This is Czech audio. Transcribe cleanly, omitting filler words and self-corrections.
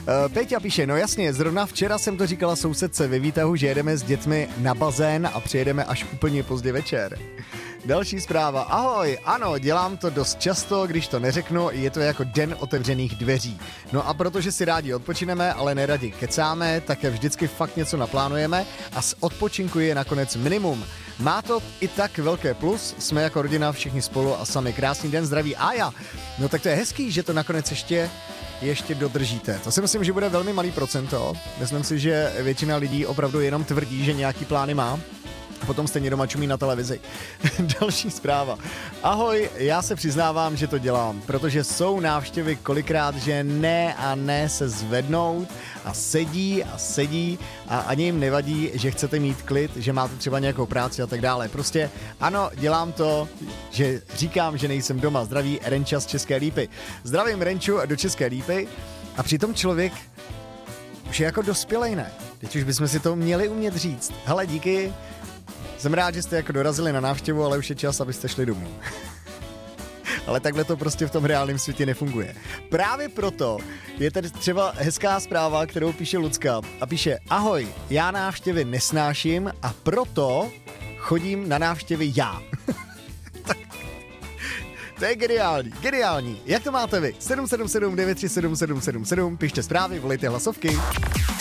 Peťa píše, no jasně, zrovna včera jsem to říkala sousedce ve výtahu, že jedeme s dětmi na bazén a přijedeme až úplně pozdě večer. Další zpráva. Ahoj, ano, dělám to dost často, když to neřeknu, je to jako den otevřených dveří. No a protože si rádi odpočineme, ale neradi kecáme, tak vždycky fakt něco naplánujeme a z odpočinku je nakonec minimum. Má to i tak velké plus, jsme jako rodina všichni spolu a sami. Krásný den, zdraví Aja. No tak to je hezký, že to nakonec ještě dodržíte. To si myslím, že bude velmi malý procento. Myslím si, že většina lidí opravdu jenom tvrdí, že nějaký plány má. A potom stejně doma čumí na televizi. Další zpráva. Ahoj, já se přiznávám, že to dělám, protože jsou návštěvy kolikrát, že ne a ne se zvednout a sedí a ani jim nevadí, že chcete mít klid, že máte třeba nějakou práci a tak dále. Prostě ano, dělám to, že říkám, že nejsem doma. Zdraví Renča z České Lípy. Zdravím Renču do České Lípy a přitom člověk už je jako dospělej, ne? Teď už bychom si to měli umět říct. Hele, díky. Jsem rád, že jste jako dorazili na návštěvu, ale už je čas, abyste šli domů. Ale takhle to prostě v tom reálném světě nefunguje. Právě proto je tady třeba hezká zpráva, kterou píše Lucka a píše: ahoj, já návštěvy nesnáším a proto chodím na návštěvy já. To je geniální. Jak to máte vy? 777 937 777, pište zprávy, volejte hlasovky.